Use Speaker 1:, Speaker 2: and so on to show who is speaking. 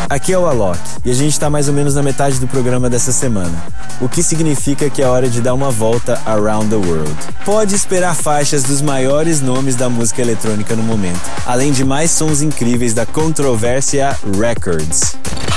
Speaker 1: Aqui é o Alok e a gente está mais ou menos na metade do programa dessa semana, o que significa que é hora de dar uma volta around the world. Pode esperar faixas dos maiores nomes da música eletrônica no momento, além de mais sons incríveis da Controversia Records.